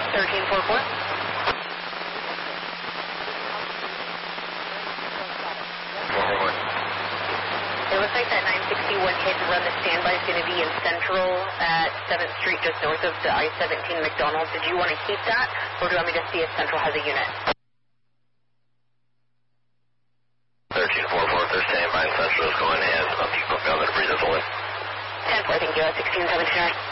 1344. It looks like that 961 hit and run, the standby is going to be in Central at 7th Street, just north of the I-17 McDonald's. Did you want to keep that, or do you want me to see if Central has a unit? 1344, if they're standby in Central is going in. People feel that to breathe this away. 10-4, thank you. 1617.